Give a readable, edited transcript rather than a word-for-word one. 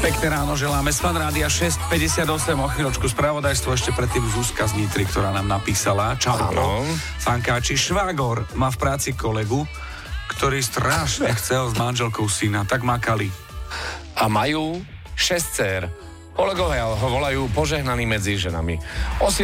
Pekné ráno želáme z Fan Rádia 6:58, o chvíľočku spravodajstvo, ešte predtým Zuzka z Nitry, ktorá nám napísala. Čauko. Fankáči, švágor má v práci kolegu, ktorý strašne chcel s manželkou syna, tak makali. A majú 6 dcér. Kolegovia ho volajú požehnaní medzi ženami.